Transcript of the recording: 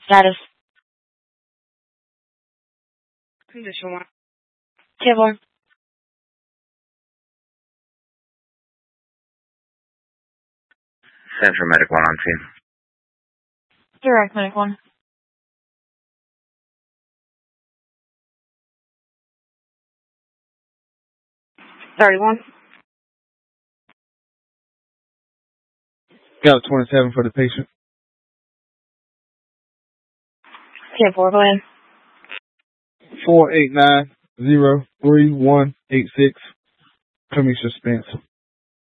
Status. Condition 1. Kevlar. Central Medic 1 on scene. Direct Medic 1. $31. Got 27 for the patient. 10-4, go ahead. 489-03186. Coming suspense.